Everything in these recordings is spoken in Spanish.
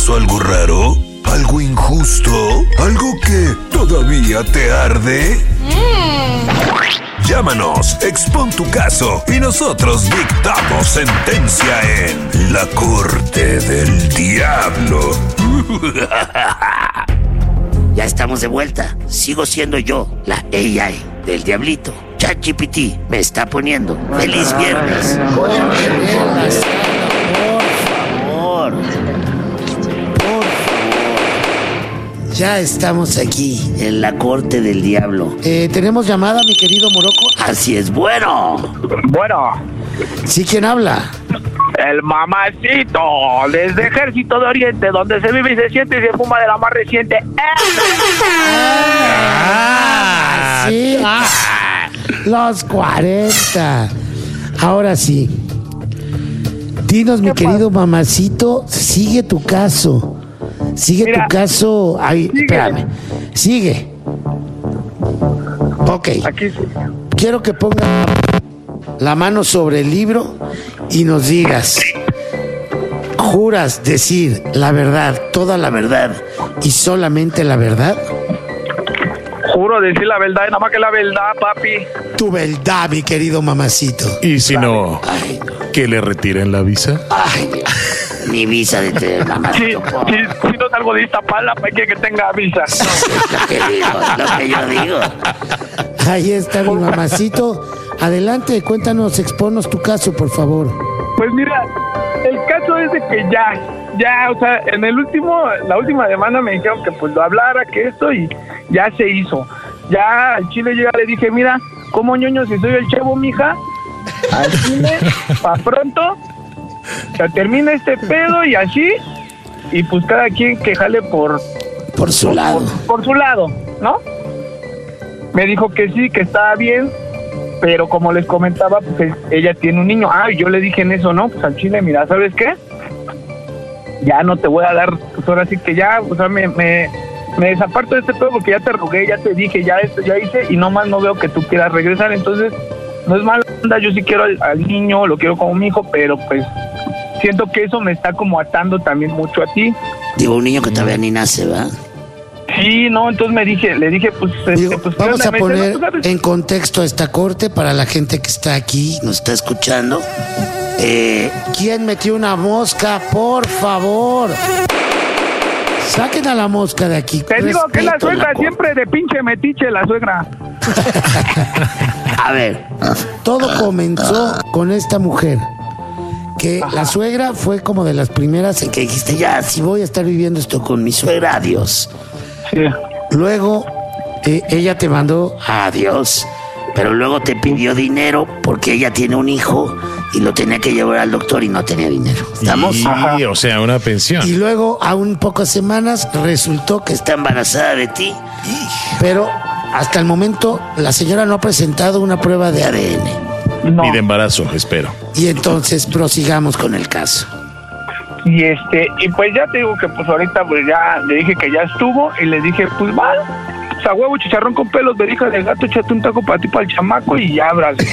pasó algo raro? ¿Algo injusto? ¿Algo que todavía te arde? Llámanos, expón tu caso y nosotros dictamos sentencia en La Corte del Diablo. Ya estamos de vuelta. Sigo siendo yo, la AI del Diablito. ChatGPT me está poniendo. ¡Feliz viernes! Por favor. Ya estamos aquí. En la Corte del Diablo. ¿Tenemos llamada, mi querido Morocco? Así es, bueno. Bueno, ¿Sí? ¿Quién habla? el mamacito, desde Ejército de Oriente, donde se vive y se siente y se fuma de la más reciente. Sí. Los 40. Ahora sí. Dinos, mi querido mamacito, sigue tu caso. Sigue tu caso. Ay, espérame. Sigue. Ok. Aquí sí. Quiero que ponga la mano sobre el libro y nos digas, ¿juras decir la verdad, toda la verdad y solamente la verdad? Juro decir la verdad y nada más que la verdad, papi. Tu verdad, mi querido mamacito. Y si no, Ay, que le retiren la visa. ay, Mi visa de Si no salgo de Iztapalapa, para que tenga visa. Lo que digo, lo que yo digo. ahí está mi mamacito. Adelante, cuéntanos, exponos tu caso, por favor. Pues mira, el caso es de que ya, o sea, la última demanda me dijeron que pues lo hablara, que esto, y ya se hizo. Ya al chile yo ya le dije, mira, ¿cómo ñoño si soy el chevo, mija? Al chile, pa' pronto, se termina este pedo y así, y pues cada quien que jale por Su lado. por su lado, ¿no? Me dijo que sí, que estaba bien, pero como les comentaba, pues ella tiene un niño. Y yo le dije en eso, no, pues al chile, mira, ¿sabes qué? Ya no te voy a dar, pues ahora sí que ya, o sea, me desaparto de este pedo porque ya te rogué, ya te dije, ya esto, ya hice, y nomás no veo que tú quieras regresar. Entonces, no es mala onda, yo sí quiero al niño, lo quiero como mi hijo, pero pues siento que eso me está como atando también mucho a ti. Digo, un niño que todavía ni nace, ¿va? Sí, no, entonces le dije, pues, Digo, pues vamos ¿qué a onda? Me dice, poner "No, tú sabes". en contexto esta corte para la gente que está aquí. ¿Nos está escuchando? ¿Quién metió una mosca? Por favor. Saquen a la mosca de aquí. Te digo que la Respeto suegra corte. siempre de pinche metiche, la suegra. A ver, Todo comenzó con esta mujer. Que la suegra fue como de las primeras en que dijiste, ya, si voy a estar viviendo esto con mi suegra, adiós. Sí. Luego, ella te mandó adiós. Pero luego te pidió dinero porque ella tiene un hijo y lo tenía que llevar al doctor y no tenía dinero. ¿Estamos? Y, o sea, una pensión. y luego a un pocas semanas resultó que Está embarazada de ti. pero hasta el momento la señora no ha presentado una prueba de ADN. No. Ni de embarazo, espero. Y entonces prosigamos con el caso. Y pues ya te digo que pues ahorita pues ya le dije que ya estuvo y le dije, pues va, o sea, huevo, chicharrón con pelos, verija de gato, échate un taco para ti, para el chamaco y ya, abrazo.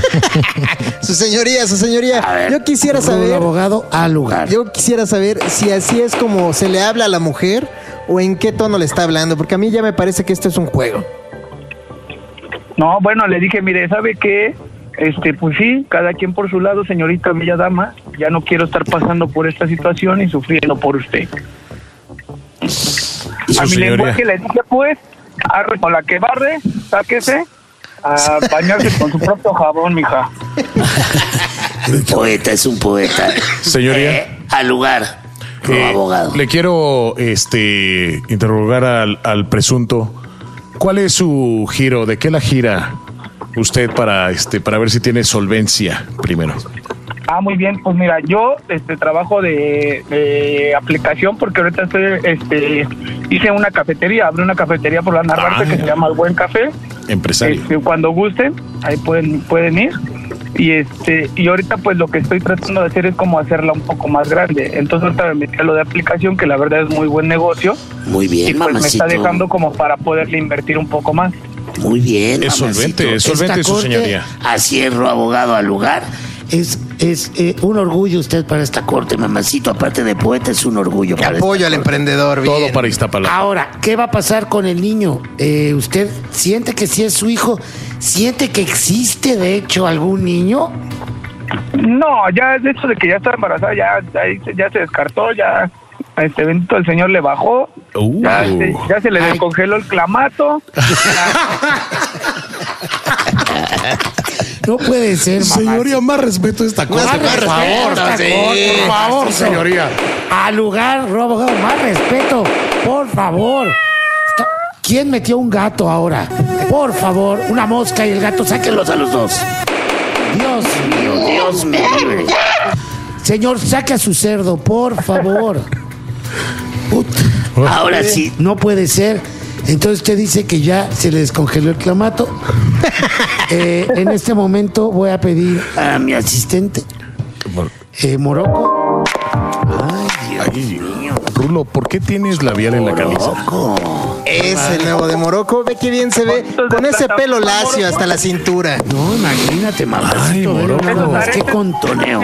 Su señoría, A ver, yo quisiera Un saber, abogado al lugar. si así es como se le habla a la mujer o en qué tono le está hablando, porque a mí ya me parece que esto es un juego. No, bueno, le dije, mire, ¿sabe qué? Pues sí, cada quien por su lado, señorita bella dama, ya no quiero estar pasando por esta situación y sufriendo por usted. ¿Y A su mi señoría? lenguaje le dije, pues, arre con la que barre, sáquese a bañarse con su propio jabón, mija. un poeta es un poeta. Señoría. Al lugar, abogado. Le quiero interrogar al presunto. ¿Cuál es su giro? ¿De qué la gira usted para ver si tiene solvencia primero? Muy bien, pues mira, yo trabajo de aplicación porque ahorita hice una cafetería, abrí una cafetería por la Narvarte que se llama El Buen Café. Empresario. Cuando gusten, ahí pueden ir. Y ahorita pues lo que estoy tratando de hacer es como hacerla un poco más grande. Entonces ahorita me metí a lo de aplicación, que la verdad es muy buen negocio. Muy bien, Y pues mamacito. me está dejando como para poderle invertir un poco más. Muy bien, Es mamacito. solvente Esta su corte- señoría. Así es, abogado al lugar. Es Es un orgullo usted para esta corte, mamacito. Aparte de poeta, es un orgullo. Para Apoyo al emprendedor, bien. Todo para Iztapalapa. Ahora, ¿qué va a pasar con el niño? ¿Usted siente que sí es su hijo? ¿Siente que existe, de hecho, algún niño? No, ya de hecho de que ya está embarazada, ya se descartó, ya bendito el Señor le bajó, ya se le descongeló el clamato. No puede ser, mamá. Señoría, más respeto a esta cosa. Más respeto, por favor, señoría. Al lugar, Robo, más respeto, por favor. ¿Quién metió un gato ahora? Por favor, una mosca y el gato, sáquenlos a los dos. Dios mío, Dios me libre. Señor, saque a su cerdo, por favor. Ahora sí, no puede ser. Entonces usted dice que ya se le descongeló el clamato. En este momento voy a pedir a mi asistente, Morocco. Ay, Dios mío. Rulo, ¿por qué tienes labial en la camisa? Es el nuevo de Morocco. Ve qué bien se ve. Con ese pelo lacio hasta la cintura. No, imagínate, mamacito. Ay, Morocco. Nada más, qué contoneo.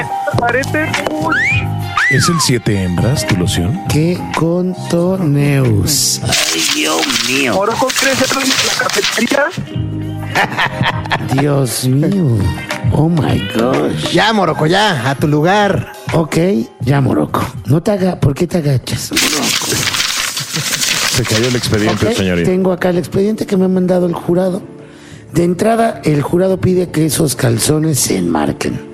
¿Es el 7 hembras, tu loción? Qué contoneus. Ay, Dios mío. Morocco, ¿quieres hacerlo en la cafetería? Dios mío. Oh my gosh. Ya, Morocco, ya. A tu lugar. Ok, ya, Morocco. No te haga, ¿por qué te agachas? Se cayó el expediente, Ok, señoría. tengo acá el expediente que me ha mandado el jurado. De entrada, el jurado pide que esos calzones se enmarquen.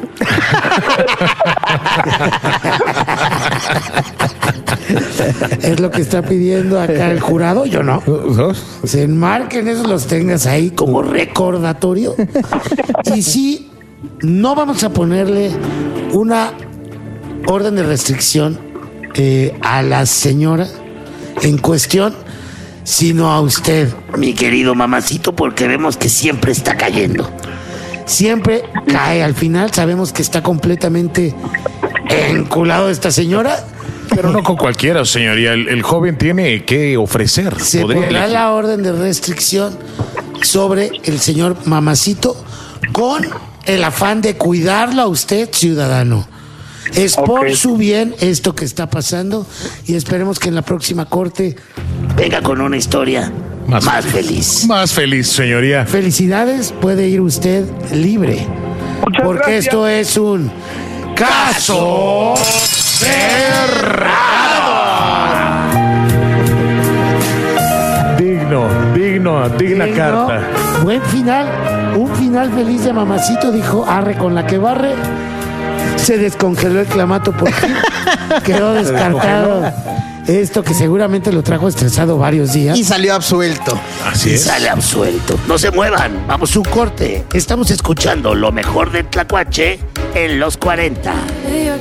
Es lo que está pidiendo acá el jurado, yo no. Se enmarquen, esos los tengas ahí como recordatorio. Y sí, no vamos a ponerle una orden de restricción a la señora en cuestión, sino a usted, Mi querido mamacito, porque vemos que siempre está cayendo. siempre cae al final. Sabemos que está completamente enculado esta señora. Pero no con cualquiera, señoría. El joven tiene que ofrecer. Se Podría pondrá elegir. la orden de restricción sobre el señor mamacito con el afán de cuidarlo a usted, ciudadano. Es por su bien esto que está pasando y esperemos que en la próxima corte. Venga con una historia más feliz. Más feliz, señoría. Felicidades, puede ir usted libre. Muchas Porque gracias. esto es un caso cerrado. Digna Digno, carta. Buen final, un final feliz de mamacito, dijo arre con la que barre. Se descongeló el clamato por fin. Quedó descartado. Esto que seguramente lo trajo estresado varios días. Y salió absuelto. Así Y es. sale absuelto. No se muevan. Vamos a un corte. Estamos escuchando lo mejor de Tlacuache en los 40.